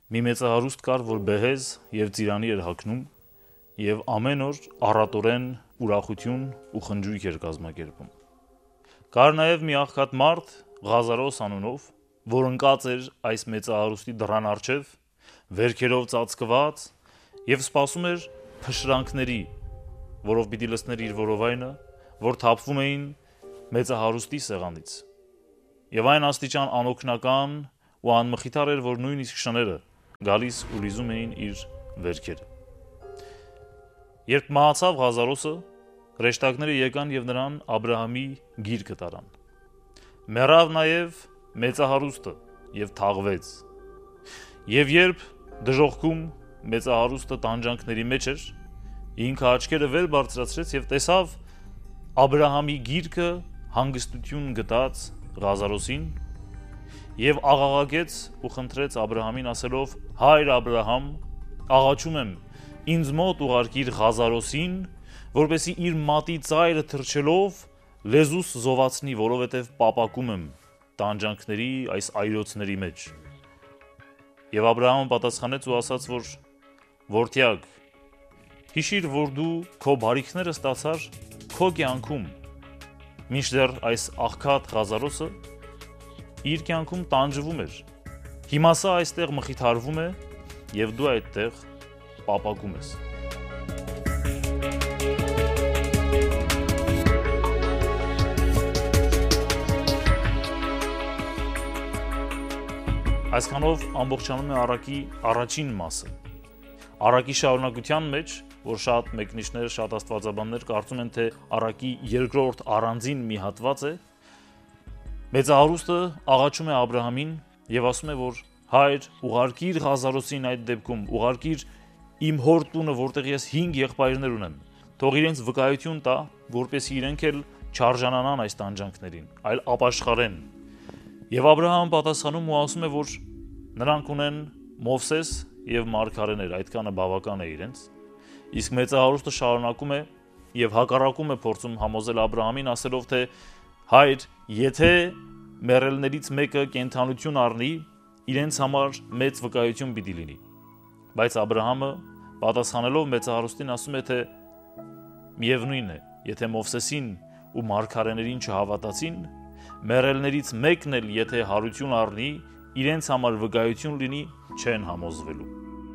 Մի մեծահարուստ կար, որ բեհեզ եւ ծիրանի էր հագնում եւ ամեն օր առատորեն ուրախություն ու խնջույք էր կազմակերպում։ Կար նաեւ մի աղքատ մարդ Ղազարոս անունով, որ ընկած էր այս մեծահարուստի դռան առջև, վերքերով ծածկված եւ սպասում էր փշրանքների, որով պիտի լցներ իր որովայնը, որ թափվում էին մեծահարուստի սեղանից։ Եվ այն աստիճան անօգնական ու անմխիթար էր, որ նույնիսկ շները գալիս ու լիզում էին իր վերքերը։ Երբ մահացավ Ղազարոսը, հրեշտակները եկան եւ նրան Աբրահամի գիրկը տարան։ Մեռավ նաեւ մեծահարուստը եւ թաղվեց։ Եվ երբ դժոխքում մեծահարուստը տանջանքների մեջ էր, ինքը աչքերը վեր բարձրացրեց եւ տեսավ Աբրահամի գիրկը հանգստություն գտած Ղազարոսին եւ աղաղակեց ու խնդրեց Աբրահամին ասելով. «Հայր Աբրահամ, աղաչում եմ, ինձ մոտ ուղարկիր Ղազարոսին, որպեսզի իր մատի ծայրը թռչելով լեզուս զովացնի, որովհետեւ պապակում եմ տանջանքների այս այրոցների մեջ»։ Եվ Աբրահամը պատասխանեց ու ասաց, որ որդյակ, հիշիր, որ դու քո բարիքները ստացար քո կյանքում, մինչդեռ այս աղքատ Ղազարոսը իր կյանքում տանջվում էր։ Հիմա սա այստեղ մխիթարվում է եւ դու այդտեղ պապակում ես։ Այսքանով ամբողջանում է առակի առաջին մասը։ Առակի շարունակության մեջ, որ շատ մեկնիչներ, շատ աստվածաբաններ կարծում են, թե առակի երկրորդ առանձին մի հատված է, մեծահարուստը աղաչում է Աբրահամին եւ ասում է, որ հայր, ուղարկիր Ղազարոսին այդ դեպքում, ուղարկիր իմ հոր տունը, որտեղ ես 5 եղբայրներ ունեմ, թող իրենց վկայություն տա, որպեսզի իրենք էլ չարժանանան այս տանջանքներին, այլ ապաշխարեն։ Եվ Աբրահամը պատասխանում ու ասում է, որ նրանք ունեն Մովսես եւ մարգարեներ, այդքանը բավական է իրենց։ Իսկ մեծահարուստը շարունակում է եւ հակառակում է փորձում համոզել Աբրահամին, ասելով, թե հայր, եթե մեռելներից մեկը կենդանություն առնի, իրենց համար մեծ վկայություն պիտի լինի։ Բայց Աբրահամը պատասխանելով մեծահարուստին ասում է, թե միևնույն է, եթե Մովսեսին ու մարգարեներին չհավատացին, մեռելներից մեկն էլ եթե հարություն առնի, իրենց համար վկայություն լինի, չեն համոզվելու։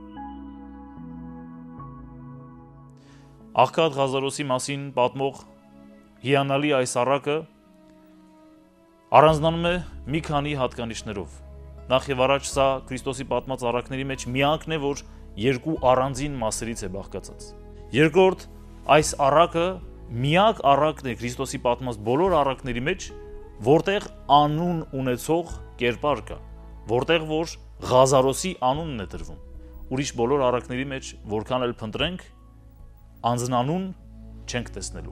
Աղքատ Ղազարոսի մասին պատմող հիանալի այս առակը առանձնանում է մի քանի հատկանիշներով։ Նախ եւ առաջ սա Քրիստոսի պատմած առակների մեջ միակն է, որ երկու առանձին մասերից է բաղկացած։ Երկրորդ, այս առակը միակ առակն է Քրիստոսի պատմած բոլոր առակների մեջ, որտեղ անուն ունեցող կերպար կա, որտեղ որ Ղազարոսի անունն է դրվում։ Ուրիշ բոլոր առակների մեջ, որքան էլ փնտրենք, անձնանուն չենք տեսնելու։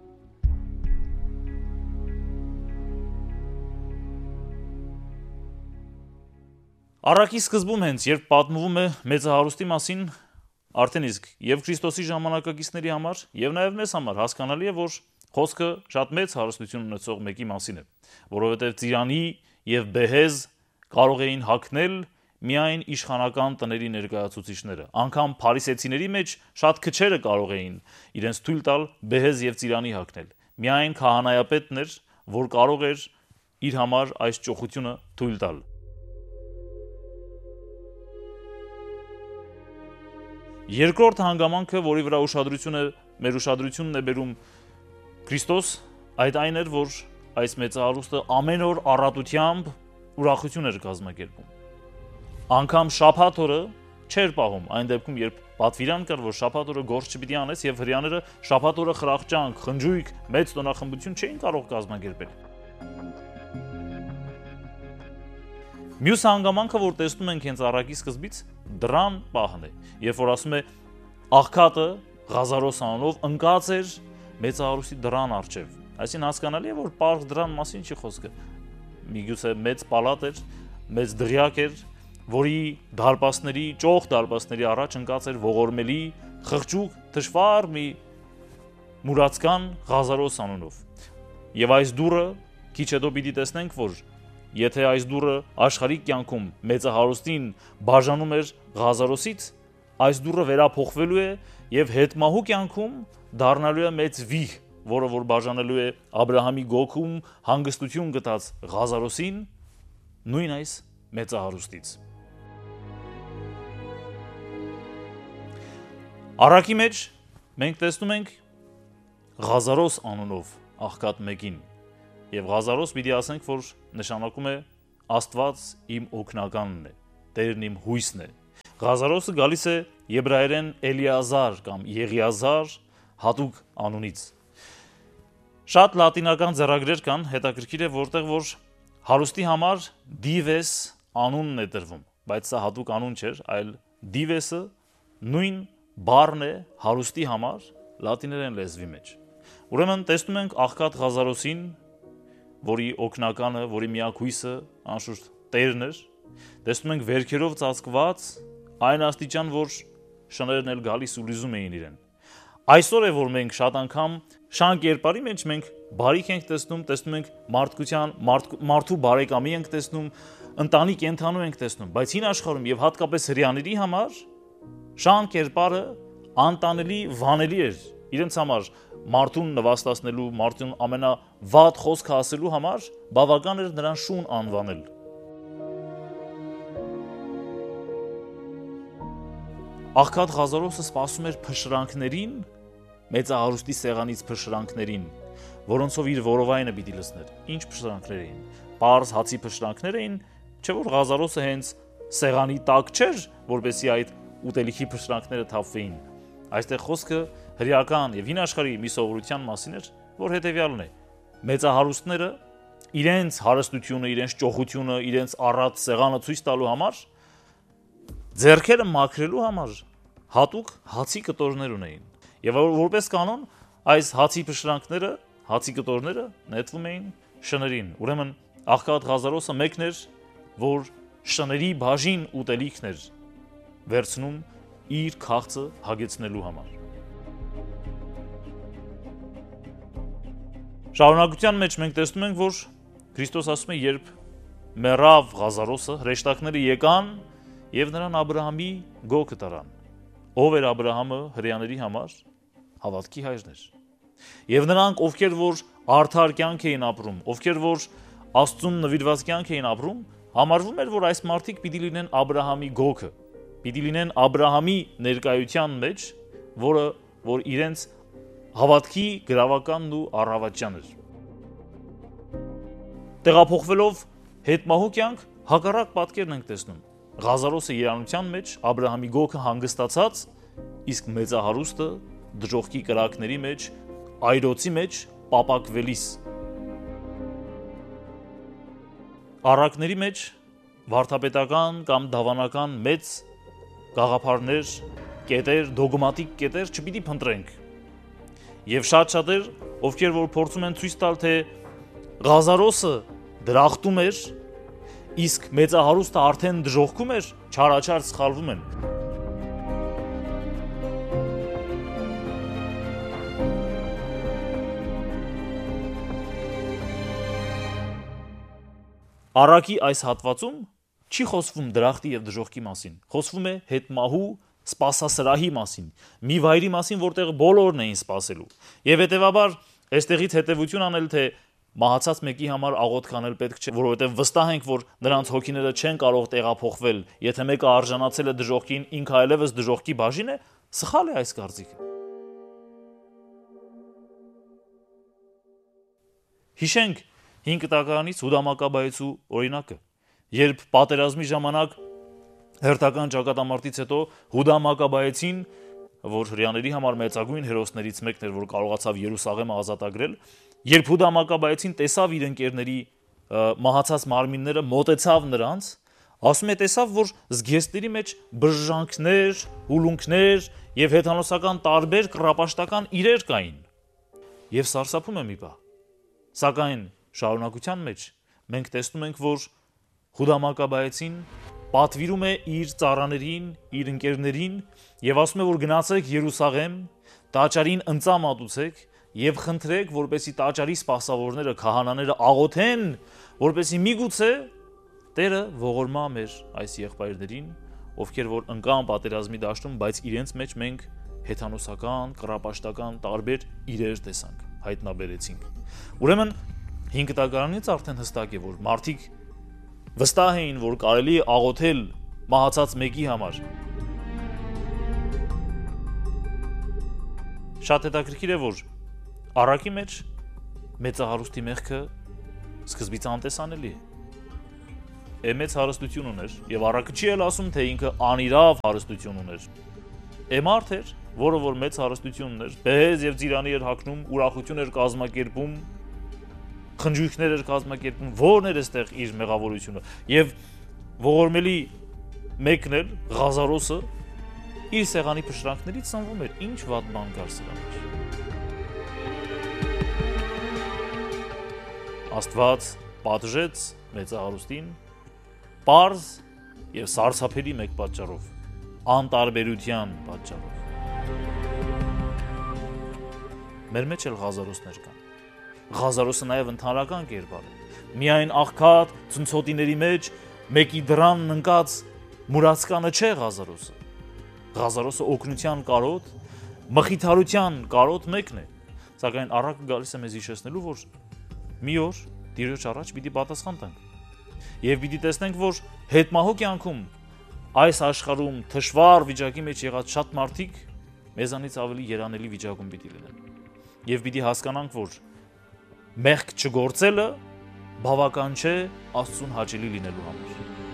Առակի սկզբում հենց, երբ պատմվում է մեծահարուստի մասին, արդեն իսկ եւ Քրիստոսի ժամանակակիցների համար, եւ նաեւ մեզ համար հասկանալի է, որ խոսքը շատ մեծ հարստություն ունեցող մեկի մասին է, որովհետեւ ծիրանի եւ բեհեզ կարող էին հագնել միայն իշխանական տների ներկայացուցիչները, անգամ փարիսեցիների մեջ շատ քչերը կարող էին իրենց թույլ տալ բեհեզ եւ ծիրանի հագնել։ Միայն քահանայապետն էր, որ կարող էր իր համար այս ճոխությունը թույլ տալ։ Երկրորդ հանգամանքը, որի վրա մեր ուշադրությունն է բերում Քրիստոս, այդ այն էր, որ այս մեծահարուստը ամեն օր առատությամբ ուրախություն էր կազմակերպում։ Անգամ շաբաթ օրը չէր պահում, այն դեպքում, երբ պատվիրան կար, որ շաբաթ օրը գործ չպիտի անես եւ հրեաները շաբաթ օրը խրախճանք, խնջույք, մեծ տոնախմբություն չէին կարող կազմակերպել։ Մյուս հանգամանքը, որ տեսնում ենք հենց առակի սկզբից, դրան պահն է, երբ որ ասում է աղքատը Ղազարոս անունով ընկած էր մեծահարուստի դռան առջև։ Այսինքն հասկանալի է, որ պարզ դրան մասին չի խոսքը։ Միգուցե մեծ պալատ էր, մեծ դղյակ էր, որի դարպասների, ճոխ դարպասների առաջ ընկած էր ողորմելի, խղճուկ, թշվառ մի մուրացկան Ղազարոս անունով։ Եվ այս դուռը քիչ հետո պիտի տեսնենք, որ եթե այս դուռը աշխարհիկ կյանքում մեծահարուստին բաժանում էր Ղազարոսից, այս դուռը վերափոխվելու է եւ հետմահու կյանքում դառնալու է մեծ վիհ, որը որ բաժանելու է Աբրահամի գոգում հանգստություն գտած Ղազարոսին, նույն այս մեծահարուստից։ Առակի մեջ մենք տեսնում ենք Ղազարոս անունով աղքատ մեկին, եւ Ղազարոս պիտի ասենք, որ նշանակում է Աստված իմ օգնականն է, Տերն իմ հույսն է։ Ղազարոսը գալիս է եբրայերեն Էլիազար կամ Եղիազար հատուկ անունից։ Շատ լատինական ձեռագրեր կան, հետաքրքիր է, որտեղ որ հարուստի համար Դիվես անունն է տրվում, բայց սա հատուկ անուն չէր, այլ Դիվեսը նույն բառն է հարուստի համար լատիներեն լեզվի մեջ։ Ուրեմն տեսնում ենք աղքատ Ղազարոսին, որի օգնականը, որի միակ հույսը անշուշտ Տերն էր, տեսնում ենք վերքերով ծածկված այն աստիճան, որ շներն էլ գալիս ու լիզում էին իրեն։ Այսօր է, որ մենք շատ անգամ շան կերպարի մեջ մենք բարիք ենք տեսնում ենք մարդու բարեկամի ենք տեսնում, ընտանի կենթանու ենք տեսնում, բայց հին աշխարհում եւ հատկապես հрьяաների համար շան կերպարը անտանելի վանելի էր իրենց համար, մարդուն նվաստացնելու, մարդուն ամենավատ խոսքը ասելու համար բավական էր նրան շուն անվանել։ Աղքատ Ղազարոսը սպասում էր փշրանքներին, մեծահարուստի սեղանից փշրանքներին, որոնցով իր որովայնը պիտի լցներ։ Ինչ փշրանքներ էին։ Պարզ հացի փշրանքներ էին, չէ՞ որ Ղազարոսը հենց սեղանի տակ չէր, որպեսզի այդ ուտելիքի փշրանքները թափվեին։ Այստեղ խոսքը հրեական եւ հին աշխարհի մի սովորության մասին էր, որ հետեւյալն է. մեծահարուստները իրենց հարստությունը, իրենց ճոխությունը, իրենց առատ սեղանը ցույց տալու համար, ձեռքերը մաքրելու համար հատուկ հացի կտորներ ունեին։ Եվ որպես կանոն այս հացի փշրանքները, հացի կտորները նետվում էին շներին։ Ուրեմն աղքատ Ղազարոսը մեկն էր, որ շների բաժին ուտելիքն էր վերցնում իր քաղցը հագեցնելու համար։ Շարունակության մեջ մենք տեսնում ենք, որ Քրիստոս ասում է, երբ մեռավ Ղազարոսը, հրեշտակները եկան եւ նրան Աբրահամի գոգը տարան։ Ով էր Աբրահամը հրեաների համար? Հավատքի հայրն էր։ Եվ նրանք, ովքեր որ արդար կյանք էին ապրում, ովքեր որ Աստծուն նվիրված կյանք էին ապրում, համարվում էր, որ այս մարդիկ պիտի լինեն Աբրահամի գոգը, պիտի լինեն Աբրահամի ներկայության մեջ, որը որ իրենց հավատքի գրավականն ու առավատյան էր։ Տեղափոխվելով հետմահու կյանք, հակառակ պատկերն ենք տեսնում։ Ղազարոսը երանության մեջ, Աբրահամի գոգը հանգստացած, իսկ մեծահարուստը դժոխքի կրակների մեջ, այրոցի մեջ պապակվելիս։ Առակների մեջ վարդապետական կամ դավանական մեծ գաղափարներ, կետեր, դոգմատիկ կետեր չպիտի փնտրենք։ Եվ շատ-շատեր, ովքեր որ փորձում են ցույց տալ, թե Ղազարոսը դրախտում էր, իսկ մեծահարուստը արդեն դժոխքում էր, չարաչար սխալվում են։ Առակի այս հատվածում չի խոսվում դրախտի եւ դժոխքի մասին, խոսվում է հետմահու սպասասրահի մասին, մի վայրի մասին, որտեղ բոլորն էին սպասելու։ Եվ հետեւաբար, այստեղից հետևություն անել, թե մահացած մեկի համար աղոթք անել պետք չէ, որովհետեւ վստահ ենք, որ նրանց հոգիները չեն կարող տեղափոխվել, եթե մեկը արժանացել է դժոխքին, ինքը այլևս դժոխքի բաժին է, սխալ է այս կարծիքը։ Հիշենք 5 տականից Հուդա Մակաբայեցու օրինակը, երբ պատերազմի ժամանակ հերթական ճակատամարտից հետո Հուդա Մակաբայեցին, որ հрьяաների համար մեծագույն հերոսներից մեկն էր, որ կարողացավ Երուսաղեմը ազատագրել, երբ Հուդա Մակաբայեցին տեսավ իր ընկերների մահացած մարմինները, մոտեցավ նրանց, ասում է տեսավ, որ զգեստների մեջ բժժանքներ, հուլունքներ եւ հեթանոսական տարբեր կռապաշտական իրեր կային։ Եվ սարսափում է մի բան։ Սակայն շարունակության մեջ մենք տեսնում ենք, որ Հուդա Մակաբայեցին պատվիրում է իր ծառաներին, իր ընկերներին եւ ասում է, որ գնացեք Երուսաղեմ, տաճարին ընծա մատուցեք եւ խնդրեք, որպեսի տաճարի սպասավորները, քահանաները աղոթեն, որպեսի միգուցե Տերը ողորմա մեր այս եղբայրներին, ովքեր որ ընկան պատերազմի դաշտում, բայց իրենց մեջ մենք հեթանոսական, կռապաշտական տարբեր իրեր տեսանք, հայտնաբերեցինք։ Ուրեմն 5 տակարանից արդեն հստակ է, որ մարդիկ վստահ էին, որ կարելի է աղոթել մահացած մեկի համար։ Շատ հետաքրքիր է, որ առակի մեջ մեծահարուստի մեղքը սկզբից անտեսանելի է։ Մեծ հարստություն ուներ, եւ առակը չի էլ ասում, թե ինքը անիրավ հարստություն ուներ։ Մարդ էր, որը որ մեծ հարստություն ուներ, բեհեզ եւ ծիրանի էր հագնում, ուրախություն էր կազմակերպում, խնջույքներ էր կազմակերպում, որն էր այստեղ իր մեղավորությունը։ Եվ ողորմելի մեկն էլ, Ղազարոսը, իր սեղանի փշրանքներից ծնվում էր, ինչ վատ բան կար սրա մեջ։ Աստված պատժեց մեծահարուստին պարզ եւ սարսափելի մեկ պատճառով, անտարբերության պատճառով։ Մեր մեջ էլ Ղազարոսներ կան։ Ղազարոսը նաեւ ընդհանրական կերպար է։ Միայն աղքատ ցնցոտիների մեջ մեկի դրանն ընկած մուրացկանը չէ Ղազարոսը։ Ղազարոսը օգնության կարոտ, մխիթարության կարոտ մեկն է։ Սակայն առակը գալիս է մեզ հիշեցնելու, որ մի օր Տիրոջ առաջ պիտի պատասխան տանք։ Եվ պիտի տեսնենք, որ հետմահու կյանքում այս աշխարհում թշվառ վիճակի մեջ եղած շատ մարդիկ մեզանից ավելի երանելի վիճակում պիտի լինեն։ Եվ պիտի հասկանանք, որ մեղք չգործելը բավական չէ Աստծուն հաճելի լինելու համար։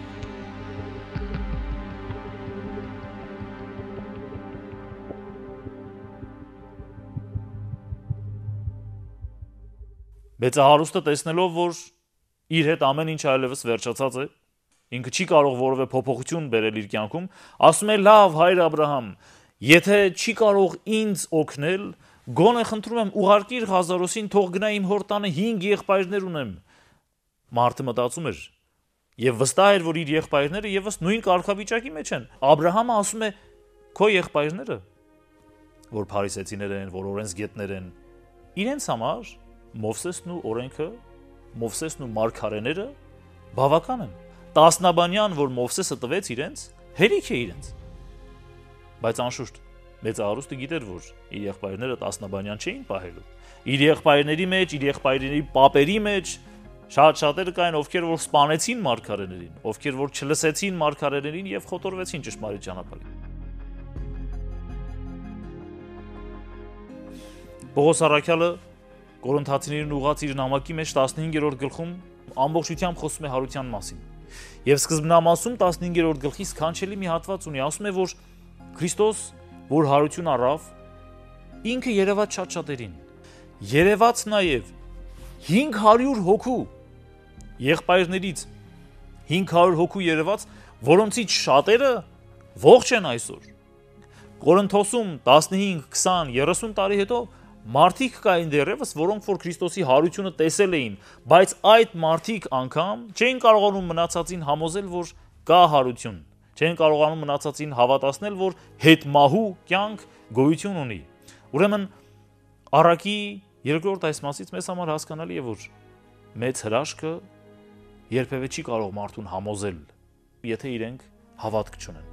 Մեծահարուստը տեսնելով, որ իր հետ ամեն ինչ այլևս վերջացած է, ինքը չի կարող որևէ փոփոխություն բերել իր կյանքում, ասում է. «Լավ, հայր Աբրահամ, եթե չի կարող ինձ օգնել, գոնե խնդրում եմ ուղարկիր Ղազարոսին, թող գնա իմ հոր տանը 5 եղբայրներ ունեմ»։ Մարդը մտածում էր եւ վստահ էր, որ իր եղբայրները եւս նույն կարգավիճակի մեջ են։ Աբրահամը ասում է. «Քո եղբայրները, որ փարիսեցիներ են, որ օրենսգետներ են, իրենց համար Մովսեսն ու օրենքը, Մովսեսն ու մարգարեները բավական են։ Տասնաբանյան, որ Մովսեսը տվեց իրենց, հերիք է իրենց»։ Բայց անշուշտ մեծահարուստը գիտեր, որ իր եղբայրները տասնաբանյան չէին պահելու։ Իր եղբայրների մեջ, իր եղբայրների պապերի մեջ շատ-շատերը կային, ովքեր որ սպանեցին մարգարեներին, ովքեր որ չլսեցին մարգարեներին եւ խոտորվեցին ճշմարիտ ճանապարհին։ Պողոս առաքյալը Կորինթացիներին ուղղած իր նամակի մեջ 15-րդ գլխում ամբողջությամբ խոսում է հարության մասին։ Եվ սկզբնամասում 15-րդ գլխի սքանչելի մի հատված ունի, ասում է, որ Քրիստոս, որ հարություն առավ, ինքը երևաց շատ-շատերին։ Երևաց նաև 500 հոգու եղբայրներից 500 հոգու երևաց, որոնցից շատերը ողջ են այսօր։ Կորինթոսում 15, 20, 30 տարի հետո մարդիկ կային դեռևս, որոնք որ Քրիստոսի հարությունը տեսել էին, բայց այդ մարդիկ անգամ չէին կարողանում մնացածին համոզել, որ կա հարություն, չեն կարողանում մնացածին հավատացնել, որ հետմահու կյանք գոյություն ունի։ Ուրեմն առակի երկրորդ այս մասից մեզ համար հասկանալի է, որ մեծ հրաշքը երբևէ չի կարող մարդուն համոզել, եթե իրենք հավատք չունեն։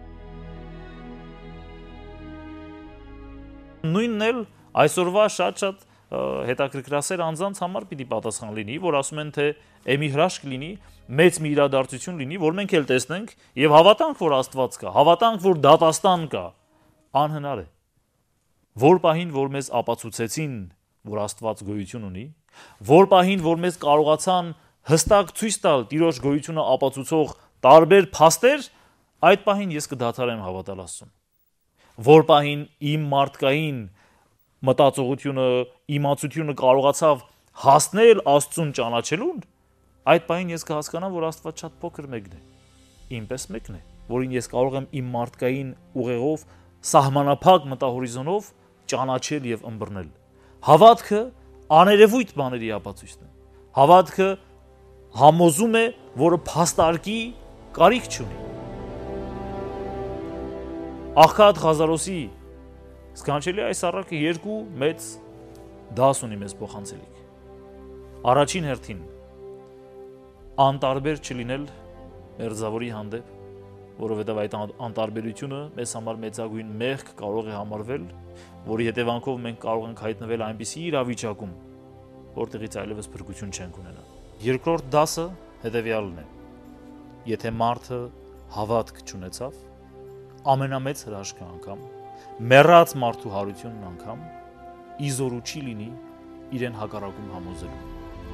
Նույնն էլ այսօրվա շատ հետաքրքրասեր անձանց համար պիտի պատասխան լինի, որ ասում են, թե մի հրաշք լինի, մեծ մի իրադարձություն լինի, որ մենք էլ տեսնենք եւ հավատանք, որ Աստված կա, հավատանք, որ դատաստան կա, անհնար է։ Որ պահին, որ մեզ ապացուցեցին, որ Աստված գոյություն ունի, որ պահին, որ մեզ կարողացան հստակ ցույց տալ Տիրոջ գոյությունը ապացուցող տարբեր փաստեր, այդ պահին ես կդադարեմ հավատալ Աստծուն։ Որ պահին իմ մարդկային մտածողությունը, իմացությունը կարողացավ հասնել Աստծուն ճանաչելուն, այդ պահին ես կհասկանամ, որ Աստված շատ փոքր մեկն է, ինպես մեկն է, որին ես կարող եմ իմ մարդկային ուղեղով, սահմանափակ մտահորիզոնով ճանաչել եւ ըմբռնել։ Հավատքը աներևույթ բաների ապացույցն է։ Հավատքը համոզում է, որը փաստարկի կարիք չունի։ Աղքատ Ղազարոսի սքանչելի այս առակը երկու մեծ դաս ունի մեզ փոխանցելիք։ Առաջին հերթին անտարբեր չլինել մերձավորի հանդեպ, որովհետև այդ անտարբերությունը մեզ համար մեծագույն մեղք կարող է համարվել, որի հետևանքով մենք կարող ենք հայտնվել այնպիսի իրավիճակում, որտեղից այլևս փրկություն չենք ունենա։ Երկրորդ դասը հետևյալն է. եթե մարդը հավատք չունեցավ, ամենամեծ հրաշքը անգամ, մեռած մարդու հարությունն անգամ իզորու չի լինի իրեն հակառակում համոզելու։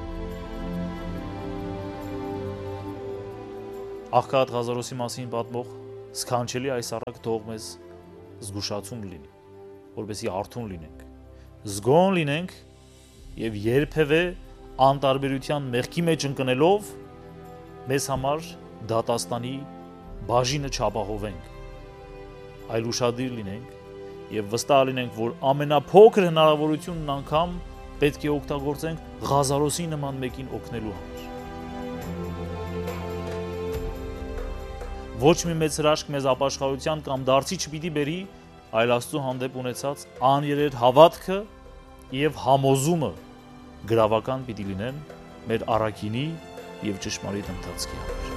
Աղքատ Ղազարոսի մասին պատմող սքանչելի այս առակ թող մեզ զգուշացում լինի, որպեսզի արթուն լինենք, զգոն լինենք եւ երբևէ անտարբերության մեղքի մեջ ընկնելով մեզ համար դատաստանի բաժինը չապահովենք, այլ ուշադիր լինենք եւ վստահ լինենք, որ ամենափոքր հնարավորությունն անգամ պետք է օգտագործենք Ղազարոսի նման մեկին օգնելու համար։ Ոչ մի մեծ հրաշք մեզ ապաշխարության կամ դարձի չպիտի բերի, այլ Աստծո հանդեպ ունեցած աներետ հավատքը եւ համոզումը գրավական պիտի լինեն մեր առաքինի եւ ճշմարիտ ընթացքի համար։